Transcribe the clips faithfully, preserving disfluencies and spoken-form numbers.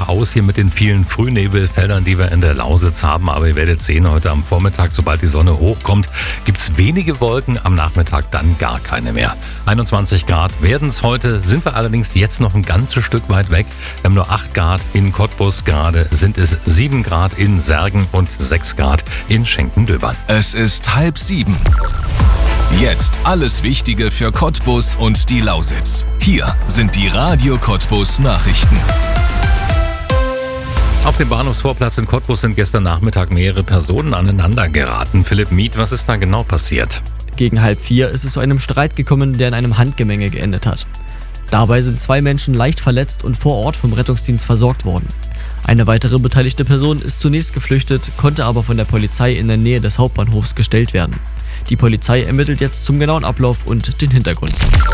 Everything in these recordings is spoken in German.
aus hier mit den vielen Frühnebelfeldern, die wir in der Lausitz haben. Aber ihr werdet sehen, heute am Vormittag, sobald die Sonne hochkommt, gibt es wenige Wolken, am Nachmittag dann gar keine mehr. einundzwanzig Grad werden es heute, sind wir allerdings jetzt noch ein ganzes Stück weit weg. Wir haben nur acht Grad in Cottbus, gerade sind es sieben Grad in Särgen und sechs Grad in Schenkendöbern. Es ist halb sieben. Jetzt alles Wichtige für Cottbus und die Lausitz. Hier sind die Radio Cottbus Nachrichten. Auf dem Bahnhofsvorplatz in Cottbus sind gestern Nachmittag mehrere Personen aneinander geraten. Philipp Miet, was ist da genau passiert? Gegen halb vier ist es zu einem Streit gekommen, der in einem Handgemenge geendet hat. Dabei sind zwei Menschen leicht verletzt und vor Ort vom Rettungsdienst versorgt worden. Eine weitere beteiligte Person ist zunächst geflüchtet, konnte aber von der Polizei in der Nähe des Hauptbahnhofs gestellt werden. Die Polizei ermittelt jetzt zum genauen Ablauf und den Hintergrund.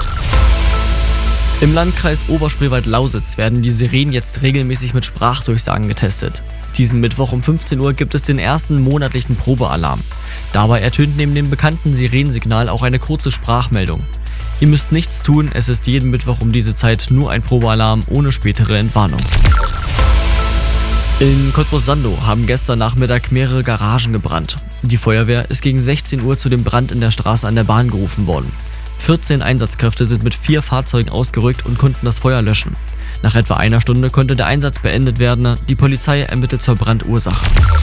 Im Landkreis Oberspreewald-Lausitz werden die Sirenen jetzt regelmäßig mit Sprachdurchsagen getestet. Diesen Mittwoch um fünfzehn Uhr gibt es den ersten monatlichen Probealarm. Dabei ertönt neben dem bekannten Sirenensignal auch eine kurze Sprachmeldung. Ihr müsst nichts tun, es ist jeden Mittwoch um diese Zeit nur ein Probealarm ohne spätere Entwarnung. In Cottbus-Sandow haben gestern Nachmittag mehrere Garagen gebrannt. Die Feuerwehr ist gegen sechzehn Uhr zu dem Brand in der Straße an der Bahn gerufen worden. vierzehn Einsatzkräfte sind mit vier Fahrzeugen ausgerückt und konnten das Feuer löschen. Nach etwa einer Stunde konnte der Einsatz beendet werden. Die Polizei ermittelt zur Brandursache.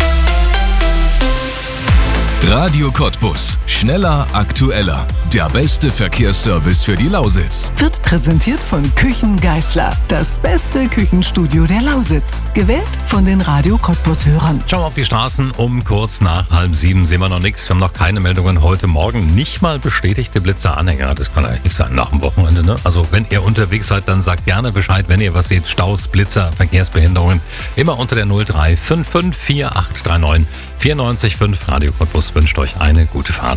Radio Cottbus. Schneller, aktueller. Der beste Verkehrsservice für die Lausitz. Wird präsentiert von Küchen Geisler. Das beste Küchenstudio der Lausitz. Gewählt von den Radio Cottbus-Hörern. Schauen wir auf die Straßen. Um kurz nach halb sieben sehen wir noch nichts. Wir haben noch keine Meldungen heute Morgen. Nicht mal bestätigte Blitzeranhänger. Das kann eigentlich nicht sein nach dem Wochenende. Ne? Also wenn ihr unterwegs seid, dann sagt gerne Bescheid, wenn ihr was seht. Staus, Blitzer, Verkehrsbehinderungen. Immer unter der null drei fünf fünf vier acht drei neun vier neun fünf. Radio Cottbus wünscht euch eine gute Fahrt.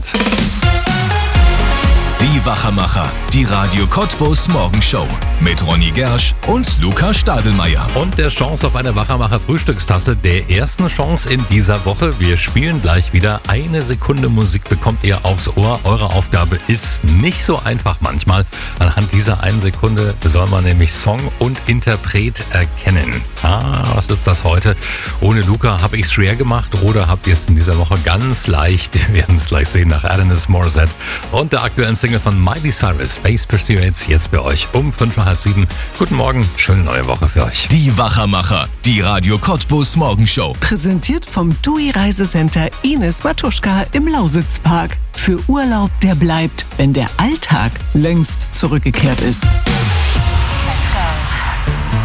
Die Wachermacher, die Radio Cottbus Morgenshow mit Ronny Gersch und Luca Stadelmeier. Und der Chance auf eine Wachermacher Frühstückstasse, der ersten Chance in dieser Woche. Wir spielen gleich wieder. Eine Sekunde Musik bekommt ihr aufs Ohr. Eure Aufgabe ist nicht so einfach manchmal. Anhand dieser einen Sekunde soll man nämlich Song und Interpret erkennen. Ah, was ist das heute? Ohne Luca habe ich es schwer gemacht oder habt ihr es in dieser Woche ganz leicht? Wir werden es gleich sehen nach Alanis Morissette und der aktuellen Single von Miley Cyrus, Space Pursuits, jetzt für euch um fünf nach halb sieben. Guten Morgen, schöne neue Woche für euch. Die Wachermacher, die Radio Cottbus Morgenshow. Präsentiert vom T U I Reisecenter Ines Matuschka im Lausitzpark. Für Urlaub, der bleibt, wenn der Alltag längst zurückgekehrt ist.